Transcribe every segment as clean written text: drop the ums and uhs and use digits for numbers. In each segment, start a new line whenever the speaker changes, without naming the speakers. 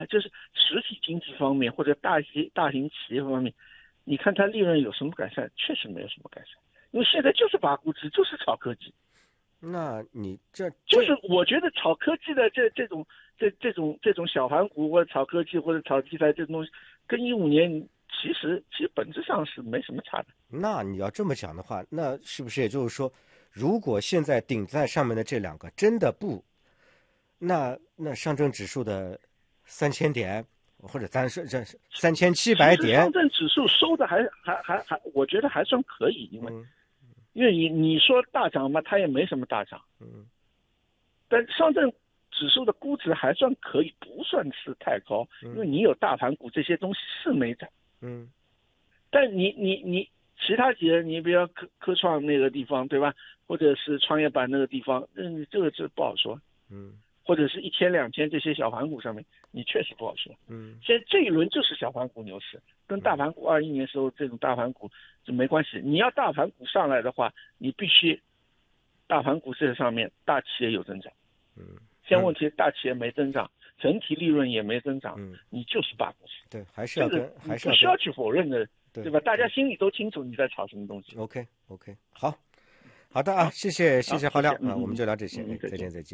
就是实体经济方面或者大型企业方面，你看它利润有什么改善？确实没有什么改善，因为现在就是拔估值，就是炒科技。
那你
就是我觉得炒科技的这种小盘股或者炒科技或者炒题材这种东西，跟15年其实本质上是没什么差的。
那你要这么讲的话，那是不是也就是说，如果现在顶在上面的这两个真的不，那上证指数的3000点，或者咱说这3700点，
其实上证指数收的还，我觉得还算可以，
嗯
因为你说大涨嘛，它也没什么大涨，
嗯
但上证指数的估值还算可以，不算是太高，因为
嗯
你有大盘股这些东西是没涨，
嗯
但你其他几个，你比如科创那个地方，对吧？或者是创业板那个地方，这个是不好说。
嗯
或者是1000、2000这些小盘股上面，你确实不好说。
嗯
现在这一轮就是小盘股牛市，跟大盘股21年时候这种大盘股就没关系。你要大盘股上来的话，你必须大盘股这上面大企业有增长。
嗯，
现在问题大企业没增长，整体利润也没增长，
嗯，
你就是罢股市。
对，还是
这个
要跟
你
还是要跟
不需要去否认的，
对
对吧？大家心里都清楚你在炒什么东西。
OK OK，好的啊，
好，
谢
好，谢谢，
谢浩亮啊，我们就聊这些，哎，
再见。
再见。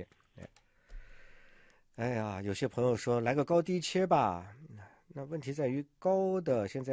哎呀，有些朋友说来个高低切吧，那问题在于高的现在。